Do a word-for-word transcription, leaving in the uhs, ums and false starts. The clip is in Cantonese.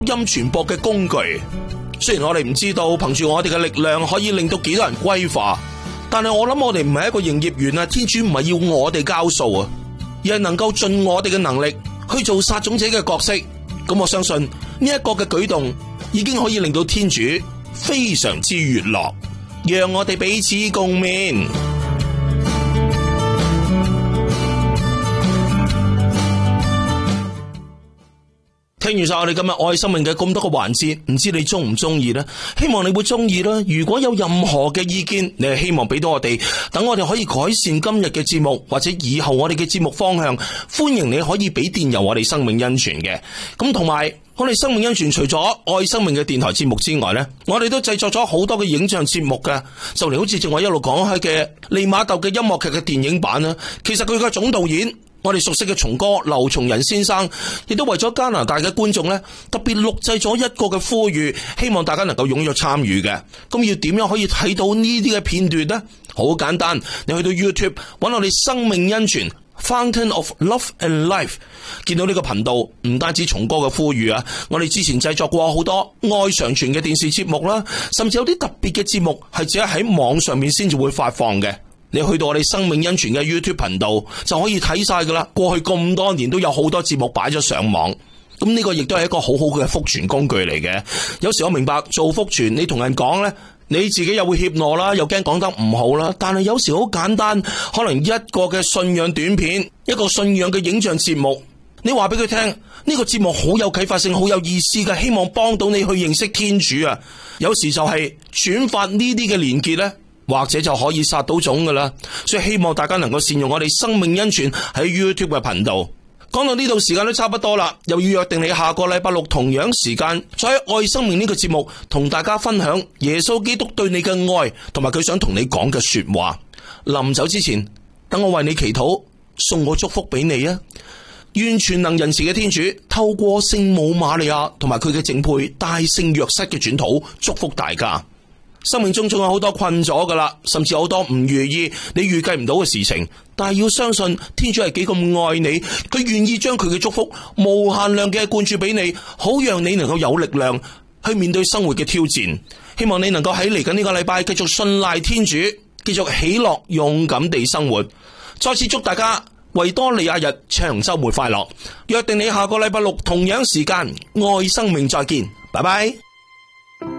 音傳播嘅工具。雖然我哋唔知道憑住我哋嘅力量可以令到幾多人歸化，但係我諗我哋唔係一個營業員啊，天主唔係要我哋交數啊，而係能夠盡我哋嘅能力去做撒種者嘅角色。咁我相信呢一個嘅舉動已經可以令到天主非常之悅樂，讓我哋彼此共勉。聽完晒我哋今日愛生命嘅咁多個環節，唔知你中唔中意呢？希望你會中意啦。如果有任何嘅意見，你係希望俾到我哋，等我哋可以改善今日嘅節目，或者以後我哋嘅節目方向，歡迎你可以俾電郵我哋生命恩泉嘅。咁同埋我哋生命恩泉除咗愛生命嘅電台節目之外呢，我哋都製作咗好多嘅影像節目嘅，就嚟好似正我一路講開嘅利瑪竇嘅音樂劇嘅電影版啦。其實佢嘅總導演，我哋熟悉嘅松哥劉松仁先生，亦都為咗加拿大嘅觀眾呢，特別錄製咗一個嘅呼籲，希望大家能夠踴躍參與嘅。咁要點樣可以睇到呢啲嘅片段呢？好簡單，你去到 YouTube 揾我哋生命恩泉 Fountain of Love and Life， 見到呢個頻道，唔單止松哥嘅呼籲啊，我哋之前製作過好多愛常傳嘅電視節目啦，甚至有啲特別嘅節目係只係喺網上面先至會發放嘅。你去到我哋生命恩泉嘅 YouTube 頻道就可以睇晒噶啦。過去咁多年都有好多節目擺咗上網，咁呢個亦都係一個好好嘅福傳工具嚟嘅。有時我明白做福傳，你同人講呢，你自己又會怯懦啦，又驚講得唔好啦。但係有時好簡單，可能一個嘅信仰短片，一個信仰嘅影像節目，你話俾佢聽，呢個節目好有啟發性，好有意思嘅，希望幫到你去認識天主啊。有時就係轉發呢啲嘅連結呢，或者就可以殺到種噶啦。所以希望大家能夠善用我哋生命恩泉喺 YouTube 嘅頻道。講到呢度時間都差不多啦，又要約定你下個禮拜六同樣時間再喺愛生命呢個節目同大家分享耶穌基督對你嘅愛同埋佢想同你講嘅說話。臨走之前，等我為你祈禱，送個祝福俾你啊！願全能仁慈嘅天主透過聖母瑪利亞同埋佢嘅淨配大聖若瑟嘅轉禱祝福大家。生命中仲有好多困咗噶啦，甚至有好多唔如意你預計唔到嘅事情，但係要相信天主係幾咁愛你，佢願意將佢嘅祝福無限量嘅灌注俾你，好讓你能夠有力量去面對生活嘅挑戰。希望你能夠喺嚟緊呢個禮拜繼續信賴天主，繼續喜樂勇敢地生活。再次祝大家維多利亞日長週末快樂，約定你下個禮拜六同樣時間愛生命再見，拜拜。